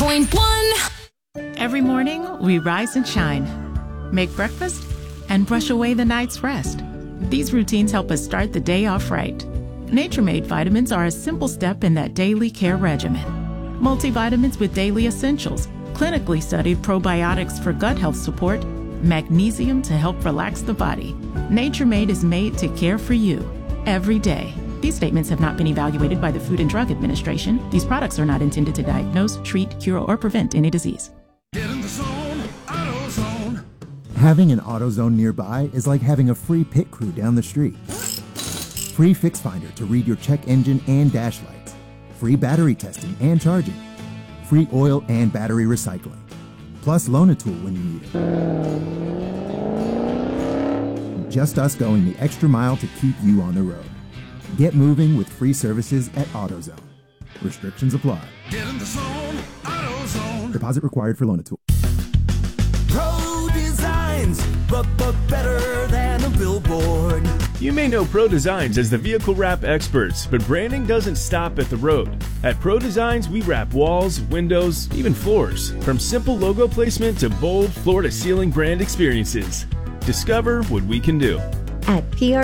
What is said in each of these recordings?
106.1. Every morning, we rise and shine, make breakfast, and brush away the night's rest. These routines help us start the day off right. Nature Made vitamins are a simple step in that daily care regimen. Multivitamins with daily essentials, clinically studied probiotics for gut health support, magnesium to help relax the body. Nature Made is made to care for you every day. These statements have not been evaluated by the Food and Drug Administration. These products are not intended to diagnose, treat, cure, or prevent any disease. Get in the zone, AutoZone. Having an AutoZone nearby is like having a free pit crew down the street. Free Fix Finder to read your check engine and dash lights. Free battery testing and charging. Free oil and battery recycling. Plus Loan-A-Tool when you need it. Just us going the extra mile to keep you on the road. Get moving with free services at AutoZone. Restrictions apply. Get in the zone, AutoZone. Deposit required for Loan-A-Tool. Pro Designs, but better than a billboard. You may know Pro Designs as the vehicle wrap experts, but branding doesn't stop at the road. At Pro Designs, we wrap walls, windows, even floors. From simple logo placement to bold floor-to-ceiling brand experiences. Discover what we can do at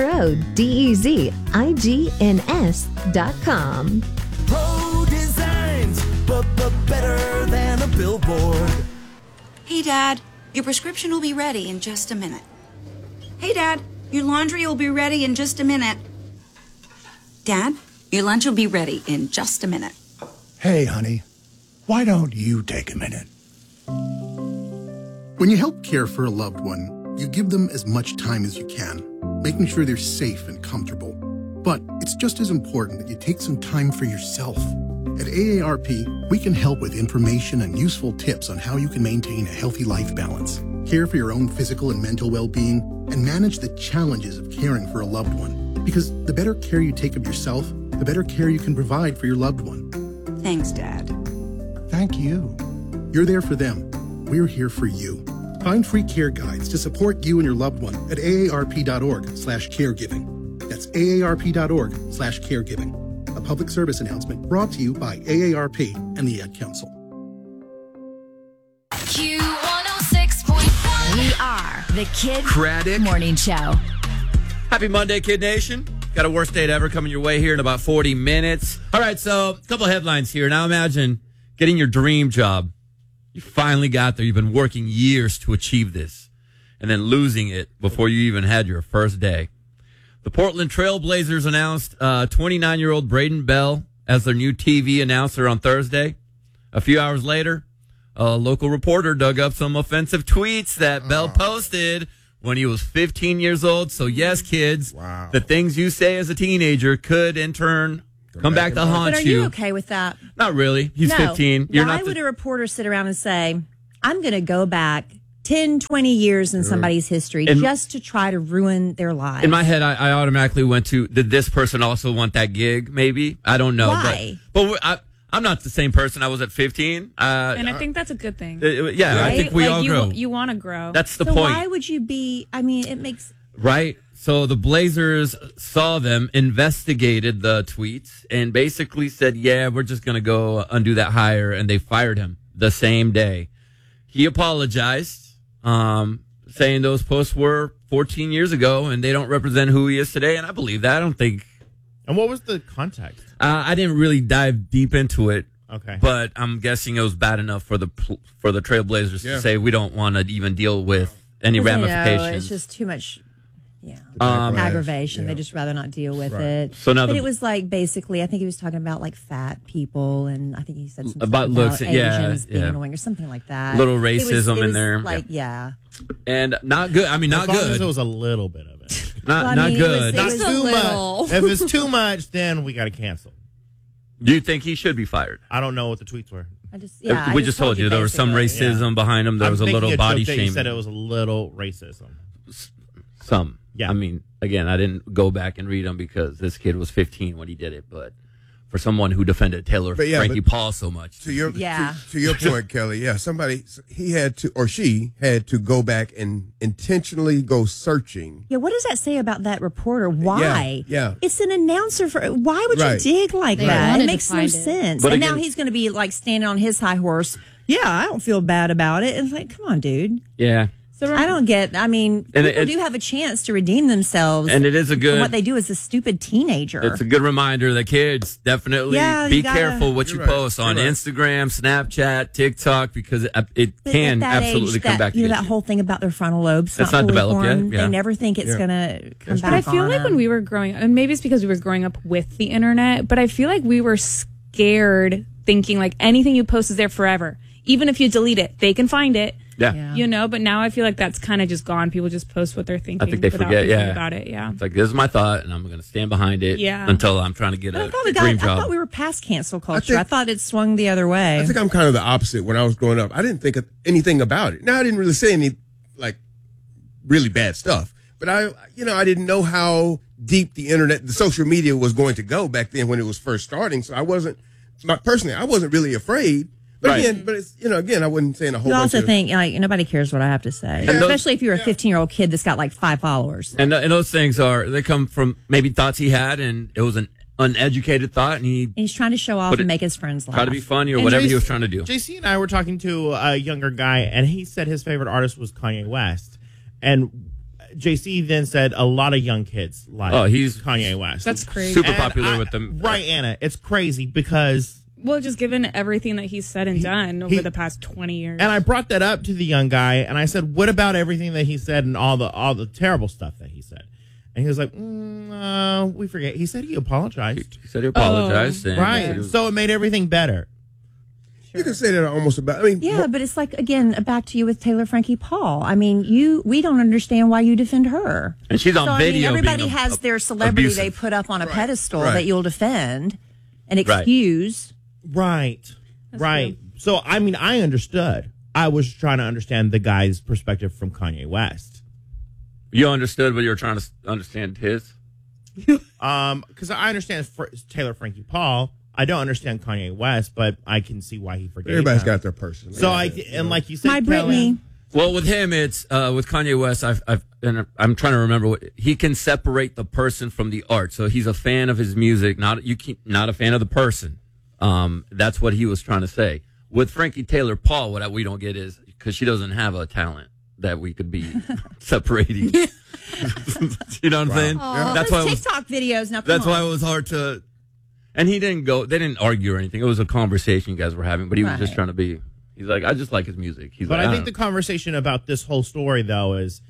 PRODEZIGNS.com. Pro Designs, but better than a billboard. Hey, Dad, your prescription will be ready in just a minute. Hey, Dad, your laundry will be ready in just a minute. Dad, your lunch will be ready in just a minute. Hey, honey, why don't you take a minute? When you help care for a loved one, you give them as much time as you can, making sure they're safe and comfortable. But it's just as important that you take some time for yourself. At AARP, we can help with information and useful tips on how you can maintain a healthy life balance, care for your own physical and mental well-being, and manage the challenges of caring for a loved one. Because the better care you take of yourself, the better care you can provide for your loved one. Thanks, Dad. Thank you. You're there for them. We're here for you. Find free care guides to support you and your loved one at aarp.org/caregiving. That's aarp.org/caregiving. A public service announcement brought to you by AARP and the Ad Council. Q106.1. We are the Kid Craddock Morning Show. Happy Monday, Kid Nation. Got a worst date ever coming your way here in about 40 minutes. All right, so a couple headlines here. Now imagine getting your dream job. You finally got there. You've been working years to achieve this, and then losing it before you even had your first day. The Portland Trail Blazers announced 29-year-old Braden Bell as their new TV announcer on Thursday. A few hours later, a local reporter dug up some offensive tweets that Bell posted when he was 15 years old. So yes, kids, the things you say as a teenager could in turn come back to haunt you. But are you okay with that? Not really. He's 15. Why would a reporter sit around and say, I'm going to go back 10, 20 years in somebody's history just to try to ruin their lives? In my head, I automatically went to, did this person also want that gig? Maybe. I don't know. Why? But I'm not the same person I was at 15. And I think that's a good thing. Yeah, right? I think we all grow. You want to grow. That's the so point. Why would you be, I mean, it makes... Right. So the Blazers saw them, investigated the tweets, and basically said, yeah, we're just going to go undo that hire, and they fired him the same day. He apologized, saying those posts were 14 years ago, and they don't represent who he is today, and I believe that. I don't think... And what was the context? I didn't really dive deep into it. Okay. But I'm guessing it was bad enough for the Trailblazers to say we don't want to even deal with any ramifications. It's just too much... aggravation. They just rather not deal with it. So now it was like basically, I think he was talking about like fat people, and I think he said something about looks, Asians being annoying or something like that. Little racism in there, and not good. I mean, not good. It was a little bit of it. Not good. Not too much. If it's too much, then we got to cancel. Do you think he should be fired? I don't know what the tweets were. We just told you there was some racism behind him. There was a little body shaming. You said it was a little racism. Some. Yeah. I mean, again, I didn't go back and read them because this kid was 15 when he did it, but for someone who defended Frankie Paul so much. To your point, Kelly, he had to, or she had to go back and intentionally go searching. Yeah, what does that say about that reporter? Why? Yeah. It's an announcer why would you dig like that? It makes no sense. But and again, now he's going to be like standing on his high horse. Yeah, I don't feel bad about it. It's like, come on, dude. Yeah. So I don't get. I mean, people do have a chance to redeem themselves, and it is a good. What they do is a stupid teenager. It's a good reminder that kids definitely be careful what you post on Instagram, Snapchat, TikTok, because it can absolutely come back. That whole thing about their frontal lobes. That's not developed yet. Yeah. They never think it's going to come back. But I feel like when we were growing up, and maybe it's because we were growing up with the internet, but I feel like we were scared, thinking like anything you post is there forever. Even if you delete it, they can find it. Yeah. You know, but now I feel like that's kind of just gone. People just post what they're thinking. I think they forget, about it. Yeah. It's like, this is my thought, and I'm going to stand behind it until I'm trying to get a dream job. I thought we were past cancel culture. I thought it swung the other way. I think I'm kind of the opposite. When I was growing up, I didn't think of anything about it. Now, I didn't really say any, really bad stuff. But I didn't know how deep the internet, the social media was going to go back then when it was first starting. So I wasn't really afraid. But again, I wasn't saying a whole bunch You also think, nobody cares what I have to say. And especially if you're a 15-year-old kid that's got 5 followers. And those things they come from maybe thoughts he had, and it was an uneducated thought, and he's trying to show off and make his friends laugh. Try to be funny or whatever he was trying to do. JC and I were talking to a younger guy, and he said his favorite artist was Kanye West. And JC then said a lot of young kids he's Kanye West. That's crazy. Super popular with them. Right, Anna. It's crazy because... Well, just given everything that he's said and done over the past 20 years. And I brought that up to the young guy, and I said, what about everything that he said and all the terrible stuff that he said? And he was like, we forget. He said he apologized. He said he apologized. Right. So it made everything better. You can say that almost about... but it's again, back to you with Taylor Frankie Paul. I mean, we don't understand why you defend her. And she's on video. Everybody has their celebrity abusive. They put up on a pedestal that you'll defend and excuse. Right. True. So, I understood. I was trying to understand the guy's perspective from Kanye West. You understood, but you were trying to understand his? Because I understand Taylor Frankie Paul. I don't understand Kanye West, but I can see why he forgave Everybody's him. got their person. So, like you said, My Britney. Well, with him, it's with Kanye West. I'm trying to remember he can separate the person from the art. So he's a fan of his music, not a fan of the person. That's what he was trying to say. With Frankie Taylor Paul, what we don't get is because she doesn't have a talent that we could be separating. You know what I'm saying? That's why TikTok videos. Now, that's why it was hard to. And he didn't go. They didn't argue or anything. It was a conversation you guys were having, but he was just trying to be. He's like, I just like his music. I think the conversation about this whole story, though, is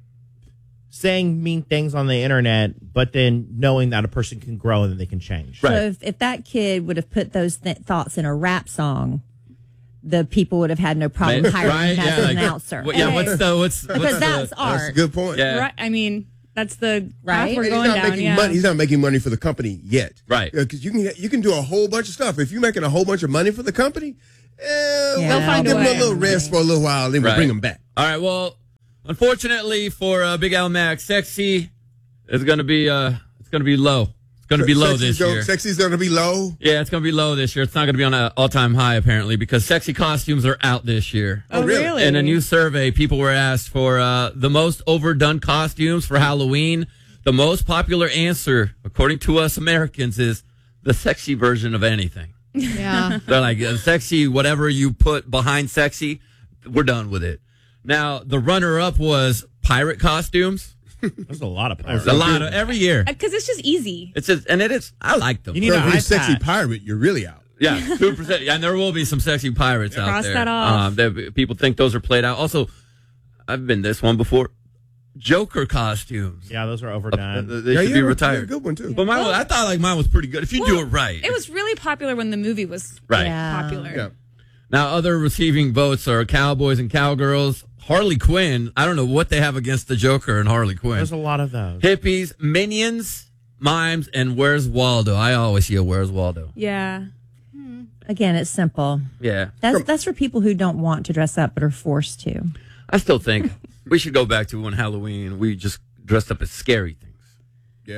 saying mean things on the internet, but then knowing that a person can grow and that they can change. So if that kid would have put those thoughts in a rap song, the people would have had no problem hiring him as an announcer. What's because that's art. That's a good point. Yeah. Right. I mean, that's the right. path we're going down. He's not making money for the company yet. Right. Because you can do a whole bunch of stuff. If you're making a whole bunch of money for the company, they'll find a way. Give them a little rest for a little while, then we'll bring them back. All right. Well, unfortunately for Big Al Max, Sexy is going to be low. It's going to be low this year. Sexy's going to be low? Yeah, it's going to be low this year. It's not going to be on an all-time high, apparently, because sexy costumes are out this year. Oh, really? In a new survey, people were asked for the most overdone costumes for Halloween. The most popular answer, according to us Americans, is the sexy version of anything. Yeah. They're like, sexy, whatever you put behind sexy, we're done with it. Now, the runner-up was pirate costumes. There's a lot of pirates. Every year. Because it's just easy. I like them. You need a sexy pirate, you're really out. Yeah, 2%. And there will be some sexy pirates out Cross there. that off. People think those are played out. Also, I've been this one before. Joker costumes. Yeah, those are overdone. They should be retired. A good one too. But I thought mine was pretty good. If you do it right. It was really popular when the movie was popular. Yeah. Now, other receiving votes are cowboys and cowgirls. Harley Quinn. I don't know what they have against the Joker and Harley Quinn. There's a lot of those. Hippies, Minions, Mimes, and Where's Waldo? I always see a Where's Waldo. Yeah. Again, it's simple. Yeah. That's for people who don't want to dress up but are forced to. I still think we should go back to when Halloween we just dressed up as scary things. Yeah.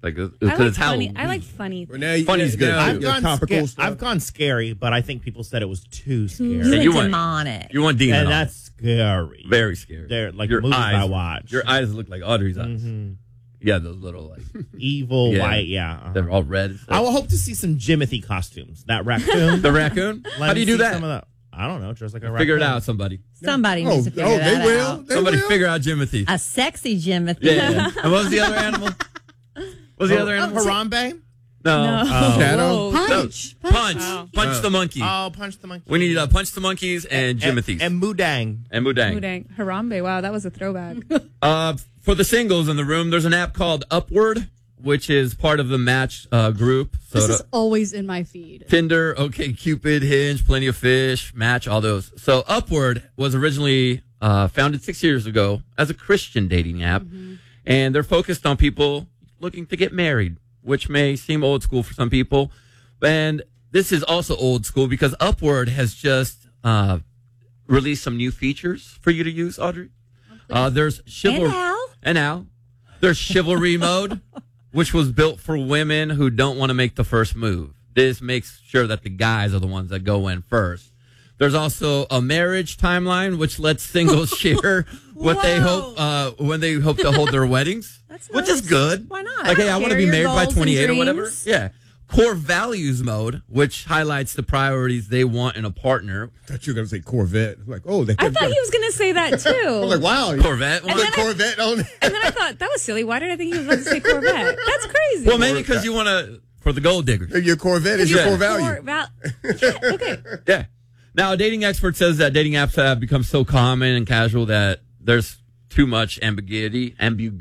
Like, I because like it's funny. Halloween. I like funny. Funny's good. I've gone scary, but I think people said it was too scary. You went demonic. You want demon. And on. that's scary. Very scary. They're like your the movies eyes, I watch. Your eyes look like Audrey's eyes. Mm-hmm. Yeah, those little like evil white. Yeah, they're all red. I will hope to see some Jimothy costumes. That raccoon. The raccoon. How do you do that? I don't know. Just like a raccoon. Figure it out, somebody. Somebody needs to figure that out. Somebody figure out Jimothy. A sexy Jimothy. Yeah. And what was the other animal? What was the other animal? Harambe? No. Shadow? Punch. Punch the monkey. Oh, Punch the monkey. We need Punch the monkeys and Jimothy's. And Mudang. Mudang. Harambe. Wow, that was a throwback. For the singles in the room, there's an app called Upward, which is part of the Match group. So this is always in my feed. Tinder, OkCupid, Hinge, Plenty of Fish, Match, all those. So Upward was originally founded 6 years ago as a Christian dating app, and they're focused on people looking to get married, which may seem old school for some people. And this is also old school because Upward has just released some new features for you to use, Audrey. There's chivalry. And now there's chivalry mode, which was built for women who don't want to make the first move. This makes sure that the guys are the ones that go in first. There's also a marriage timeline, which lets singles share what they hope when they hope to hold their weddings, which is good. Why not? Like, hey, I want to be married by 28 or whatever. dreams. Yeah. Core values mode, which highlights the priorities they want in a partner. I thought you were going to say Corvette. I'm like, oh, I thought he was going to say that too. I'm like, wow. Corvette. And then Corvette on it. And then I thought, that was silly. Why did I think he was about to say Corvette? That's crazy. Well, maybe because you want to, for the gold digger. Your Corvette is your core value. Okay. Yeah. Now, a dating expert says that dating apps have become so common and casual that there's too much ambiguity. I can't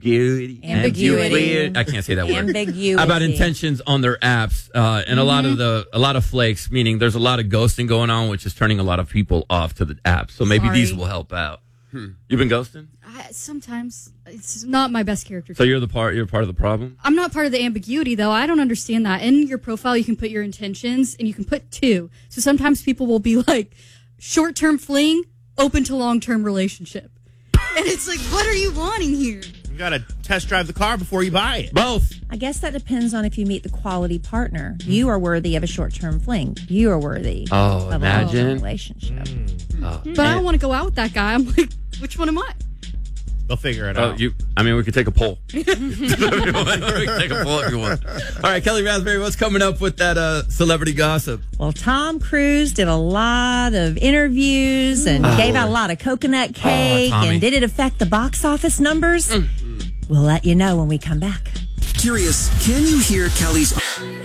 say that word. Ambiguity. About intentions on their apps, and a lot of flakes. Meaning, there's a lot of ghosting going on, which is turning a lot of people off to the app. So maybe these will help out. You've been ghosting? Sometimes it's not my best character. So you're part of the problem? I'm not part of the ambiguity, though. I don't understand that. In your profile, you can put your intentions, and you can put 2. So sometimes people will be like, short-term fling, open to long-term relationship. And it's like, what are you wanting here? You got to test drive the car before you buy it. Both. I guess that depends on if you meet the quality partner. You are worthy of a short-term fling. You are worthy of a long-term relationship. But I don't want to go out with that guy. I'm like, which one am I? They'll figure it out. We could take a poll. We can take a poll if you want. All right, Kelly Raspberry, what's coming up with that celebrity gossip? Well, Tom Cruise did a lot of interviews and gave out a lot of coconut cake. And did it affect the box office numbers? We'll let you know when we come back. Curious, can you hear Kelly's